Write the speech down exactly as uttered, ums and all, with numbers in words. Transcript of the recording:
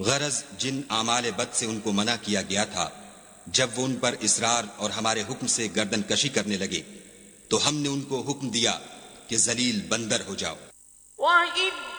गरज जिन आमाल बद से उनको मना किया गया था, जब वो उन पर इसरार और हमारे हुक्म से गर्दन कशी करने लगे तो हमने उनको हुक्म दिया कि जलील बंदर हो जाओ।